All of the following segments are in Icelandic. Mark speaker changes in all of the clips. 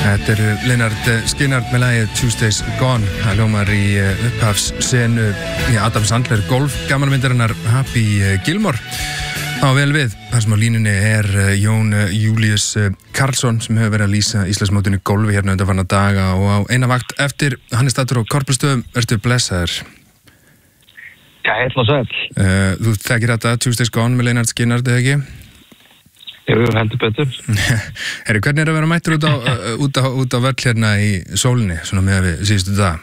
Speaker 1: Þetta Lynyrd Skynyrd með lagið Tuesdays Gone. Það hljómar í upphafssenu í Adam Sandler golf gamanmyndarinnar Happy Gilmore. Á vel við, þar sem á línunni Jón Júlíus Karlsson sem hefur verið að lýsa Íslandsmótinu í golfi hérna undanfarna daga og á eina vakt eftir. Hann stattur á Korpulsstöðum. Ertu blessaður?
Speaker 2: Já, heill og sæll.
Speaker 1: Þú þekkir þetta Tuesdays Gone með Lynyrd Skynyrd, eða ekki?
Speaker 2: Jú, heldur betur.
Speaker 1: Hvernig að vera mættur út á völl hérna í sólinni, svona með við síðustu dag?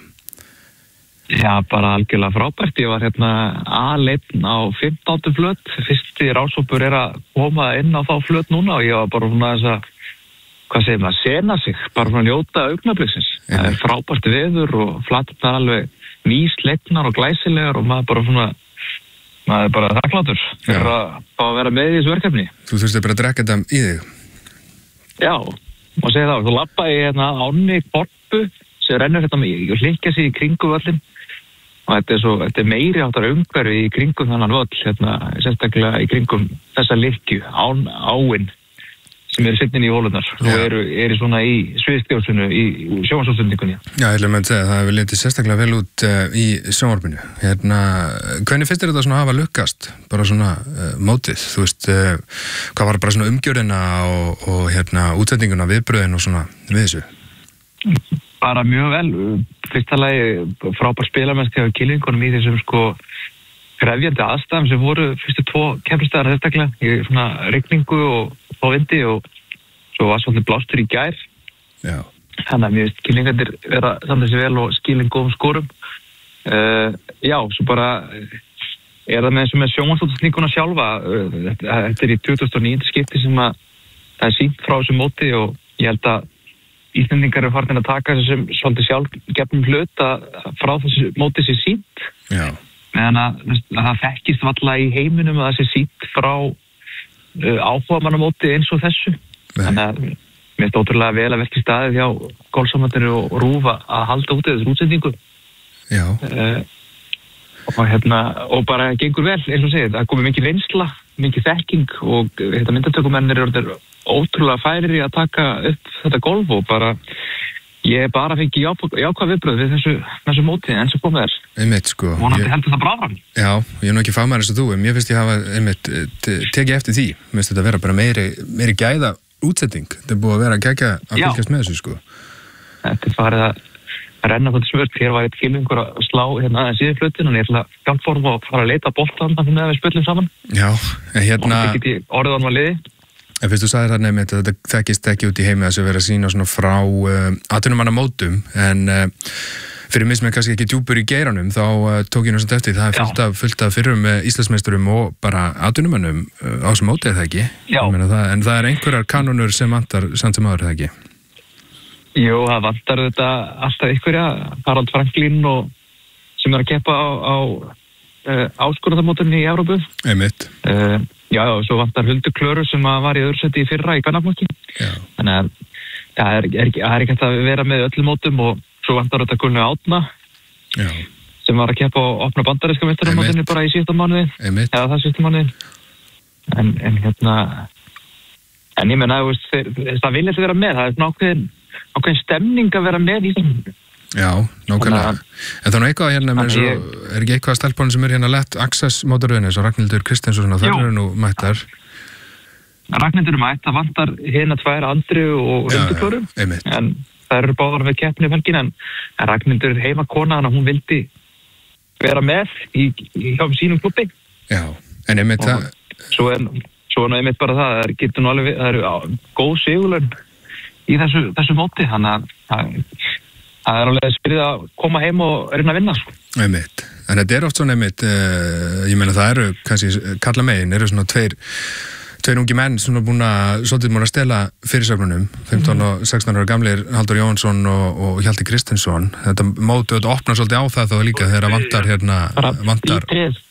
Speaker 2: Já, bara algjörlega frábært. Ég var hérna aleinn á 15. flöt. Fyrsti rásópur að koma inn á þá flöt núna og ég var bara svona þess að, hvað segir maður, sena sig, bara svona njóta augnabliksins. Það frábært veður og flatirnar alveg nýslegnar og glæsilegar og maður bara þakkláttur fyrir að vera með í þessu verkefni.
Speaker 1: Þú þurfti bara að drekka þetta í þig?
Speaker 2: Já, má segja það. Þú labbaði hérna ánni Korpu sem rennur hérna með og hlykkja sig í kringum völlin og þetta meiri áttar umhverfi í kringum þannan völl, hérna, sérstaklega í kringum þessa lykkju, áinn sem setnin í hólunar og eru svona í sviðstjóðsunu í sjónvarpsútsendingunni.
Speaker 1: Já, ég vil segja það hefur litið sérstaklega vel út í sjónvarpinu. Hérna, hvernig finnst þér þetta svona að hafa lukkast? Bara svona mótið, þú veist, hvað var bara svona umgjörðina og hérna útsendinguna, viðbröðin og svona við þessu?
Speaker 2: Bara mjög vel. Fyrsta lagi frábær spilamennski af kylfingunum í þessum krefjandi aðstæðum sem voru fyrstu 2 keppnisdagar sérstaklega í svona rigningu og vindi og svo var svolítið blástur í gær.
Speaker 1: Já.
Speaker 2: Þannig að mér veist kylfingarnir vera samt þessi vel og skilin góðum skorum. Já, svo bara það með eins og með sjónvarpsútsendinguna sjálfa. Þetta í 2009 skipti sem að það sýnt frá þessu móti og ég held að Íslendingar eru farin að taka þessum svolítið sjálfgefnum hlut að frá þessu móti sé sýnt.
Speaker 1: Já.
Speaker 2: Meðan að það þekkist valla í heiminum að það sé sýnt frá áhugamannamóti eins og þessu. Þannig að mér finnst ótrúlega vel að verka í staðið hjá golfsambandinu og RÚV að halda út þessu útsendingu.
Speaker 1: Já.
Speaker 2: Og bara gengur vel, eins og segir. Það komið mikið reynsla, mikið þekking og myndatökumennir eru ótrúlega færir í að taka upp þetta golf og bara ég bara fengi jákvæð viðbrögð við þessu móti eins og komið
Speaker 1: Einmitt, sko.
Speaker 2: Vonandi heldur það bráðan.
Speaker 1: Já, ég nú ekki fagmaður eins og þú, en mér finnst ég hafa tekið eftir því. Mér finnst þetta vera bara meiri gæða útsetting. Þetta búið að vera að gegja að fylgjast með þessu, sko.
Speaker 2: Þetta farið að renna hvernig smört. Hér var eitt kylfingur að slá hérna aðeins síður flutin og ég ætla að hjálpa og fara að leita boltan þannig að við spöllum saman.
Speaker 1: Já, hérna En fyrst þú sagðir þarna að þetta þekkist ekki út í heimi að þessu vera að sína svona frá atvinnumannamótum en fyrir mig sem er kannski ekki djúpur í geiranum þá tók ég náttúrulega eftir það er fullt af fyrrum Íslandsmeisturum og bara atvinnumannum á þessu móti eða ekki? Já. En það er einhverjar kanónur sem vantar samt sem áður eða ekki?
Speaker 2: Jú, það vantar þetta alltaf einhverja, Harald Franklín og sem að keppa á áskorðamótunni í Evrópu.
Speaker 1: Einmitt.
Speaker 2: Já, svo vantar Huldu Klöru sem var í öðru seti í fyrra í kvennaflokki. Þannig að það er ekki að vera með öllum mótum og svo vantar þetta Gunnu Átna sem var að keppa á opna bandaríska meistaramótinu bara í síðasta mánuði. Eða það síðasta mánuði. En ég menna, það vilja þetta vera með. Það er ákveðin stemning að vera með í þessu.
Speaker 1: Já, nákvæmlega. En þannig eitthvað hérna er ekki eitthvað stelpunum sem hérna lett Access mótaröðinni, svo Ragnhildur Kristinsson og það eru nú mættar.
Speaker 2: Ragnhildur mætt, það vantar hérna 2 Andri og Huldu Klöru. En það eru báðar við keppni um helgin en Ragnhildur er heimakona þannig að hún vildi vera með hjá sínum klubbi. Já, en einmitt það. Svo er einmitt bara það getur nú alveg, það eru góð sigurlaun í þessu móti, þannig að það er alveg spyrið að koma heim og reyna að vinna.
Speaker 1: Einmitt. En þetta er oft svona einmitt, ég meina það eru kannski kalla megin, eru svona tveir ungi menn svona svolítið múin að stela fyrirsögnunum, 15 og 16 ára gamlir Halldór Jóhannsson og Hjalti Kristinsson. Þetta mótu þetta opna svolítið á það þá líka þegar vantar.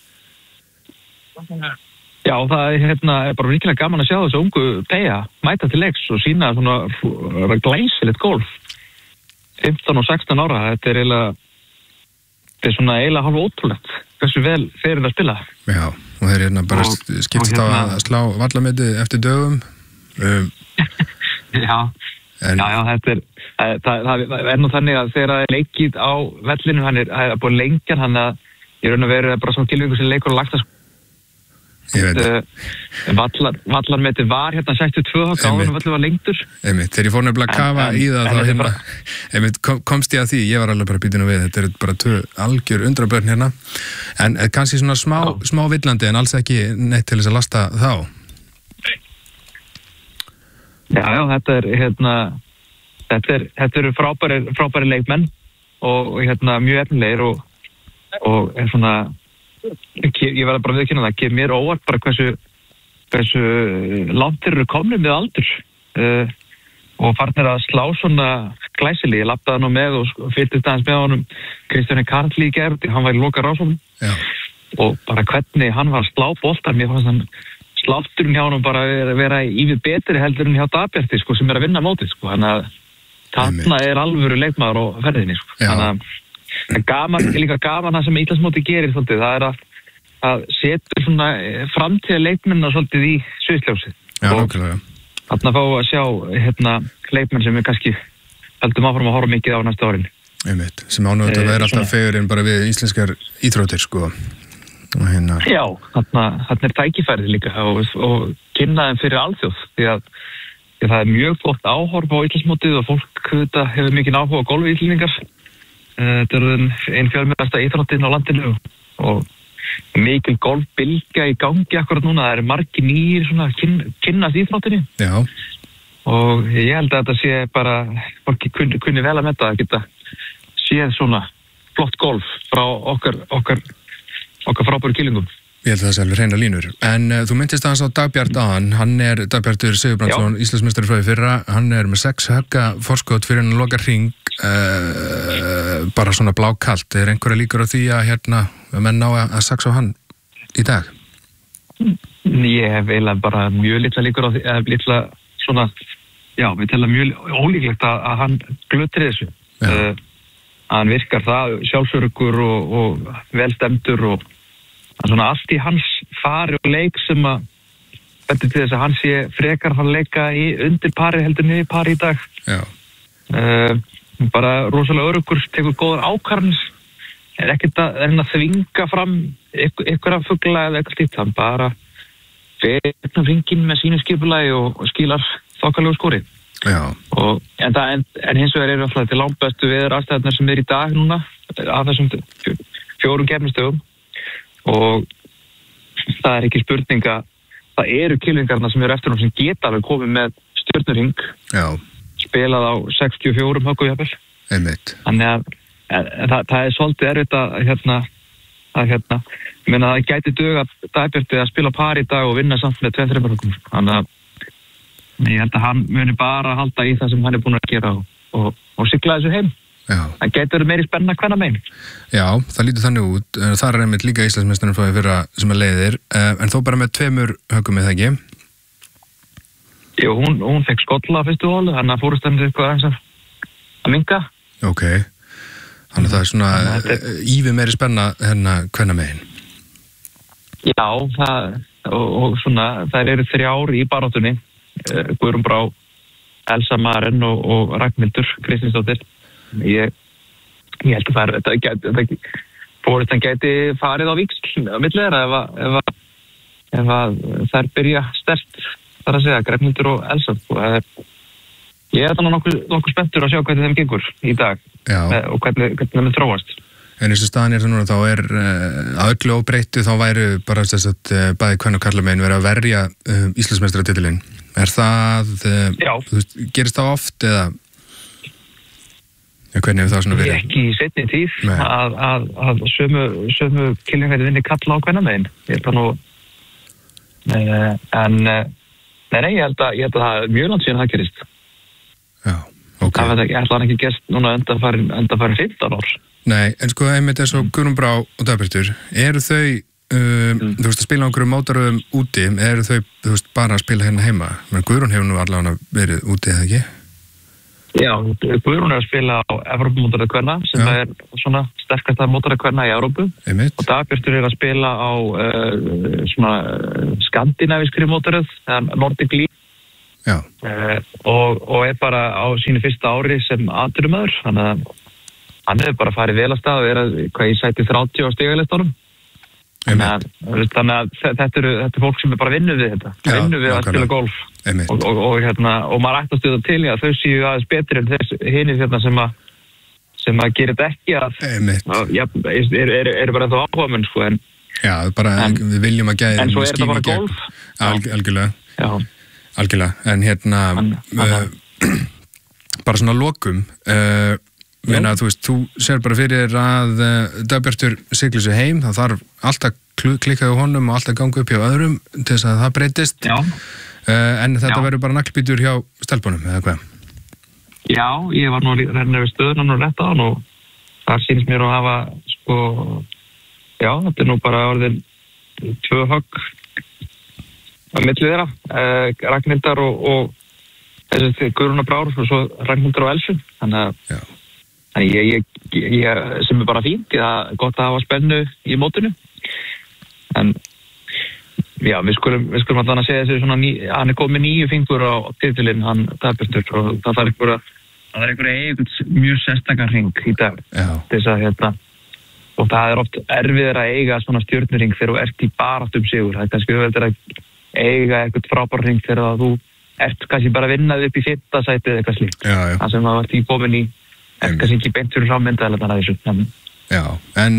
Speaker 1: Já, það er bara virkilega gaman að sjá þessu ungu beja mæta til leiks og sína svona glæsilegt golf. 15 og 16 ára, þetta er svona eiginlega hálf ótrúlegt hversu vel fyrir að spila. Já, og þeir bara skiptast á að slá vallameti eftir dögum.
Speaker 2: Já, það nú þannig að þegar það leikið á vellinu, hann er búin lengjan, hann að ég raun að vera bara svona Gylfingur sem leikur og lagt að vallarmeti var hérna 62 gáðan og vellur var lengtur.
Speaker 1: Þegar ég fór nefnilega að kafa í það þá hérna, komst ég að því, ég var alveg bara býtinu við, þetta er bara 2 algjör undrabörn hérna, en kannski svona smá villandi en alls ekki neitt til þess að lasta þá.
Speaker 2: Já, þetta er hérna, þetta eru frábæri leikmenn og hérna mjög efnilegir og er svona, ég verði bara viðkynna það, ekki mér óvart bara hversu langt þeir eru komnir með aldur og farnir að slá svona glæsilega. Ég labbaði nú með og fylgdist aðeins með honum Kristján Karli í gær, hann var í loka rásóknum og bara hvernig hann var að slá boltar, mér fannst hann slátturinn hjá honum bara vera yfir betri heldur en hjá Dagbjarti sko, sem er að vinna mótið sko, þannig að þarna er alvöru leikmaður á ferðinni sko. Þannig að líka gaman það sem Íslandsmótið gerir svolítið, það er að setja svona framtíða leikmennina svolítið í sviðsljósið.
Speaker 1: Já, okkurlega.
Speaker 2: Þarna fá að sjá hérna leikmenn sem við kannski heldum áfram að horfa mikið á næsta árin.
Speaker 1: Einmitt, sem ánúið að vera alltaf fegurinn bara við íslenskar íþróttir sko.
Speaker 2: Já, þarna er tækifærið líka og kynna þeim fyrir alþjóð því að það er mjög flott áhorf á Íslandsmótið og fólk hefur mikið áhuga á golfíslendingar. Þetta er einn fjölmennasta íþróttin á landinu og mikil golfbylgja í gangi akkurat núna. Það eru margir nýjir svona kynnast íþróttinni. Já. Og ég held að þetta sé bara, fólki kunni vel að metta að geta séð svona flott golf frá okkar frábæru kýlingum.
Speaker 1: Ég held að það sé alveg hreina línur. En þú myndist aðeins á Dagbjart aðan, hann er Dagbjartur Sigurbrandsson, Íslandsmeistari frá í fyrra, hann er með 6 högga forskot fyrir hann að loka hring, bara svona blákalt. Er einhverja líkur á því að hérna, menn ná að saxa á hann í dag?
Speaker 2: Ég hef eiginlega bara mjög litla líkur á því, litla svona, já, við telum mjög ólíklegt að hann glöttir þessu. Hann virkar það sjálfsöruggur og velstemdur og svona allt í hans fari og leik sem að bendir til þess að hann sé frekar hann leika undir pari heldur niður pari í dag.
Speaker 1: Já.
Speaker 2: Bara rosalega öruggur, tekur góðar ákvarðanir, er ekkert að þvinga fram einhverja fugla eða eitthvað slíkt, hann bara fer hringinn með sínu skipulagi og skilar þokkalegu skori.
Speaker 1: Já.
Speaker 2: En hins vegar eru alltaf til langbestu veðuraðstæðurnar sem er í dag núna af þessum 4 keppnisdögum og það er ekki spurning að það eru kylfingarna sem eru eftir hún sem geta alveg komið með stjörnuhring.
Speaker 1: Já.
Speaker 2: Spilað á 64 höggu jafnvel.
Speaker 1: Einmitt.
Speaker 2: Þannig að það er svolítið erfitt að ég meina það gæti duga Dagbjarti að spila par í dag og vinna samt með 2-3 höggum. Þannig að ég held að hann muni bara halda í það sem hann er búin að gera og sigla þessu heim.
Speaker 1: Já.
Speaker 2: Það getur meiri spenna hvenna megin.
Speaker 1: Já, það lítur þannig út. Það er einmitt líka Íslandsmeistarinn frá í fyrra sem að leiðir, en þó bara með 2 höggum eða ekki?
Speaker 2: Jú, hún fekk skolla á fyrstu hólu, þannig að fórustendur eitthvað aðeins að minka.
Speaker 1: Ok, þannig að það er svona ívið meiri spenna hérna hvenna megin.
Speaker 2: Já, og svona, þær eru 3 í baráttunni, Guðrún Brá, Elsa Maren og Ragnhildur Kristinsdóttir. Ég held að fórusten gæti farið á víxl á milli þeirra ef þær byrja sterkt, þar að segja, Ragnhildur og Elsa. Ég er þannig nokkuð spenntur að sjá hvernig þeim gengur í dag.
Speaker 1: Já.
Speaker 2: Og hvernig þeim þróast.
Speaker 1: En eins og staðan er það núna, þá er að öllu óbreyttu, þá væru bara þess að bæði kvenna og karlamegin verið að verja Íslandsmeistaratitilinn. Er það, gerist það oft eða hvernig hefur það svona verið?
Speaker 2: Ekki í seinni tíð að sömu kylfingar vinni kalla á kvennamegin. Ég held að nú ég held að það er mjög langt síðan það gerist.
Speaker 1: Já, ok.
Speaker 2: Ég held að hann ekki gerst núna undanfarin 15 ár.
Speaker 1: Nei, en sko einmitt eins og Guðrún Brá og Dagbjartur, eru þau þú veist að spila á einhverjum mótaröðum úti, eru þau þú veist bara að spila hérna heima? Men Guðrún hefur nú allavega verið úti, eða ekki?
Speaker 2: Já, Guðrún er að spila á Evrópumótaröð kvenna sem er svona sterkasta mótaröð kvenna í Evrópu.
Speaker 1: Einmitt.
Speaker 2: Og Dagbjartur er að spila á svona skandinavískri mótaröð, Nordic League og bara á sínu fyrsta ári sem atvinnumaður, þannig að hann hefur bara farið vel að stað og hvað ég sæti 30 á stigalistanum. Þannig að þetta er fólk sem bara vinnur við þetta, vinnur við að spila golf og maður ætti að stuða til að þau séu aðeins betri en þess hinir sem að gera þetta ekki eru bara þá áhugamenn sko en
Speaker 1: við viljum að gæði
Speaker 2: en svo þetta bara golf
Speaker 1: algjörlega en bara svona lokum meina að þú sér bara fyrir að Dagbjartur siglir sig heim, það þarf alltaf klikkaði á honum og alltaf ganga upp hjá öðrum til þess að það breytist en þetta verður bara naglbítur hjá stelpunum, eða hvað?
Speaker 2: Já, ég var nú að renna við stöðunan og rétta hann og þar sýnist mér að hafa sko, já, þetta er nú bara orðin 2 högg á milli þeirra, Ragnhildar og þessi Guðrúnar Brár og svo Ragnhildar og Elsu, þannig að ég sem er bara fínt, það er gott að hafa spennu í mótinu en já, við skulum allan að segja þessu svona hann er komið 9 fingur á titilinn, hann Dagbjartur og það er einhverja mjög sérstakar hring í dag til þess að og það er oft erfiðar að eiga svona stjörnuring þegar þú ert í baráttum sigur, það er kannski auðveldur að eiga eitthvað frábær hring þegar þú ert kannski bara að vinna upp í 5. sæti eða eitthvað slíkt, það sem það vart í komin í kannski ekki beint fyrir frámynda eða þannig að þessu en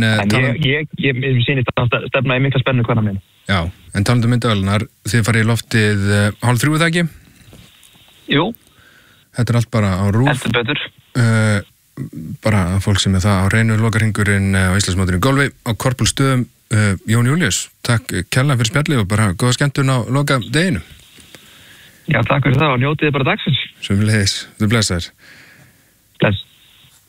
Speaker 2: ég sýnist að stefna í mikla spennu hvernig minna.
Speaker 1: Já, en talandi myndavélarnar, þið farið í loftið 2:30 það ekki?
Speaker 2: Jú.
Speaker 1: Þetta er allt bara á RÚV.
Speaker 2: Heldur betur.
Speaker 1: Bara fólk sem er það á hreinu lokarhringurinn á Íslandsmótinu í golfi á Korpúlsstöðum. Jón Júlíus, takk kærlega fyrir spjallið og bara góða skemmtun á loka deginu.
Speaker 2: Já, takk fyrir það og njótið bara dagsins.
Speaker 1: Sömuleiðis, þú blessaður.
Speaker 2: Bless.